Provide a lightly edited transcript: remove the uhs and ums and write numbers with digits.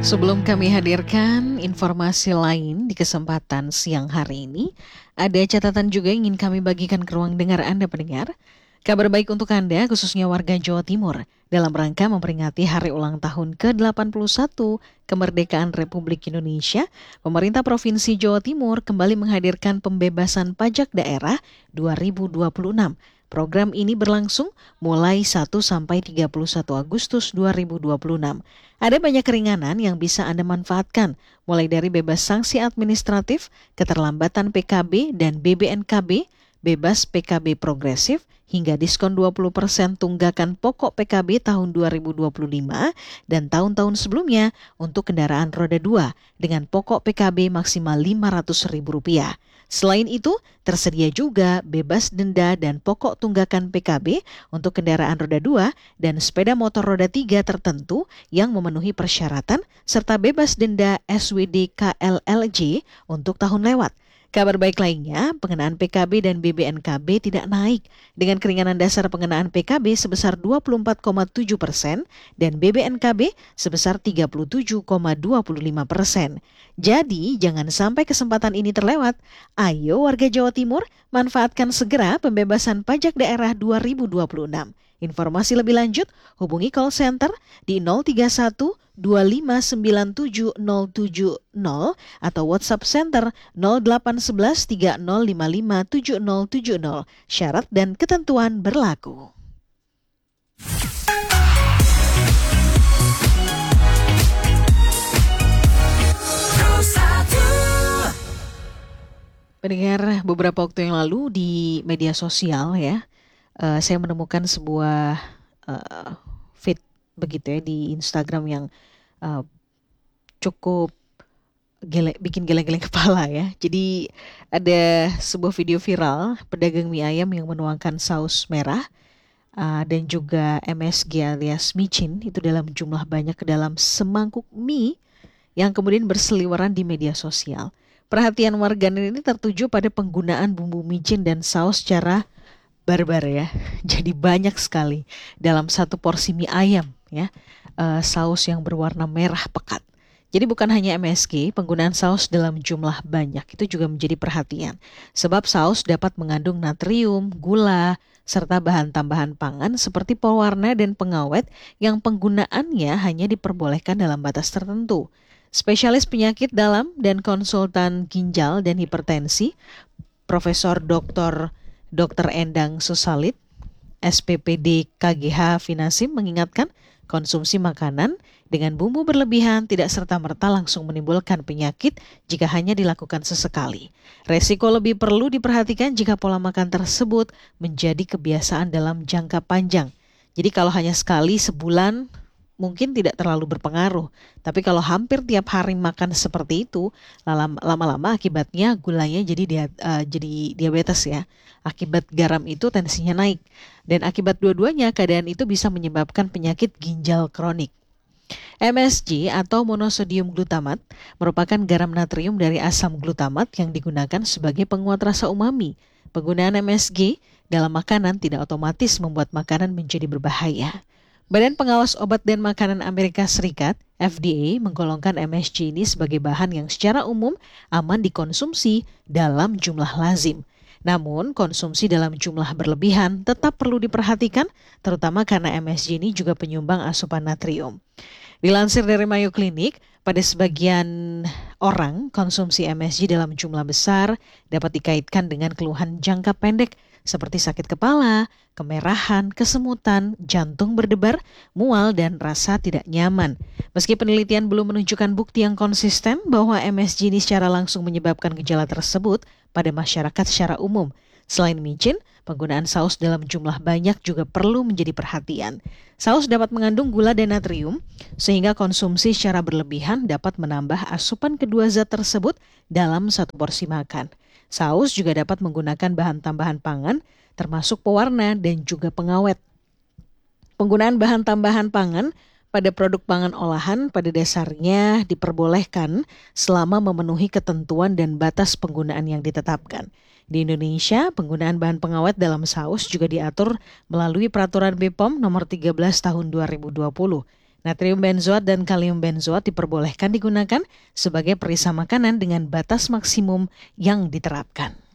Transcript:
Sebelum kami hadirkan informasi lain di kesempatan siang hari ini, ada catatan juga yang ingin kami bagikan ke ruang dengar Anda pendengar. Kabar baik untuk Anda, khususnya warga Jawa Timur, dalam rangka memperingati hari ulang tahun ke-81 kemerdekaan Republik Indonesia, pemerintah Provinsi Jawa Timur kembali menghadirkan pembebasan pajak daerah 2026. Program ini berlangsung mulai 1 sampai 31 Agustus 2026. Ada banyak keringanan yang bisa Anda manfaatkan, mulai dari bebas sanksi administratif, keterlambatan PKB dan BBNKB, bebas PKB progresif, hingga diskon 20% tunggakan pokok PKB tahun 2025 dan tahun-tahun sebelumnya untuk kendaraan roda 2 dengan pokok PKB maksimal Rp500.000. Selain itu, tersedia juga bebas denda dan pokok tunggakan PKB untuk kendaraan roda 2 dan sepeda motor roda 3 tertentu yang memenuhi persyaratan serta bebas denda SWD KLLJ untuk tahun lewat. Kabar baik lainnya, pengenaan PKB dan BBNKB tidak naik dengan keringanan dasar pengenaan PKB sebesar 24,7% dan BBNKB sebesar 37,25%. Jadi, jangan sampai kesempatan ini terlewat. Ayo warga Jawa Timur, manfaatkan segera pembebasan pajak daerah 2026. Informasi lebih lanjut, hubungi call center di 031 2597 070 atau WhatsApp Center 0811 3055 7070. Syarat dan ketentuan berlaku. Pendengar, beberapa waktu yang lalu di media sosial ya, saya menemukan sebuah feed begitu ya di Instagram yang cukup bikin geleng-geleng kepala ya. Jadi ada sebuah video viral pedagang mie ayam yang menuangkan saus merah dan juga MSG alias micin itu dalam jumlah banyak ke dalam semangkuk mie yang kemudian berseliweran di media sosial. Perhatian warganet ini tertuju pada penggunaan bumbu micin dan saus secara barbar ya. Jadi banyak sekali dalam satu porsi mie ayam ya, saus yang berwarna merah pekat. Jadi bukan hanya MSG, penggunaan saus dalam jumlah banyak itu juga menjadi perhatian. Sebab saus dapat mengandung natrium, gula, serta bahan tambahan pangan seperti pewarna dan pengawet yang penggunaannya hanya diperbolehkan dalam batas tertentu. Spesialis penyakit dalam dan konsultan ginjal dan hipertensi, Profesor Dr. Endang Susalit, SPPD KGH Finasim mengingatkan konsumsi makanan dengan bumbu berlebihan tidak serta-merta langsung menimbulkan penyakit jika hanya dilakukan sesekali. Resiko lebih perlu diperhatikan jika pola makan tersebut menjadi kebiasaan dalam jangka panjang. Jadi kalau hanya sekali sebulan mungkin tidak terlalu berpengaruh. Tapi kalau hampir tiap hari makan seperti itu, lama-lama akibatnya gulanya jadi diabetes ya. Akibat garam itu tensinya naik. Dan akibat dua-duanya keadaan itu bisa menyebabkan penyakit ginjal kronik. MSG atau monosodium glutamat merupakan garam natrium dari asam glutamat yang digunakan sebagai penguat rasa umami. Penggunaan MSG dalam makanan tidak otomatis membuat makanan menjadi berbahaya. Badan Pengawas Obat dan Makanan Amerika Serikat, FDA, menggolongkan MSG ini sebagai bahan yang secara umum aman dikonsumsi dalam jumlah lazim. Namun, konsumsi dalam jumlah berlebihan tetap perlu diperhatikan, terutama karena MSG ini juga penyumbang asupan natrium. Dilansir dari Mayo Clinic, pada sebagian orang, konsumsi MSG dalam jumlah besar dapat dikaitkan dengan keluhan jangka pendek seperti sakit kepala, kemerahan, kesemutan, jantung berdebar, mual, dan rasa tidak nyaman. Meski penelitian belum menunjukkan bukti yang konsisten bahwa MSG ini secara langsung menyebabkan gejala tersebut pada masyarakat secara umum. Selain micin, penggunaan saus dalam jumlah banyak juga perlu menjadi perhatian. Saus dapat mengandung gula dan natrium, sehingga konsumsi secara berlebihan dapat menambah asupan kedua zat tersebut dalam satu porsi makan. Saus juga dapat menggunakan bahan tambahan pangan, termasuk pewarna dan juga pengawet. Penggunaan bahan tambahan pangan pada produk pangan olahan pada dasarnya diperbolehkan selama memenuhi ketentuan dan batas penggunaan yang ditetapkan. Di Indonesia, penggunaan bahan pengawet dalam saus juga diatur melalui Peraturan BPOM nomor 13 tahun 2020. Natrium benzoat dan kalium benzoat diperbolehkan digunakan sebagai perisai makanan dengan batas maksimum yang diterapkan.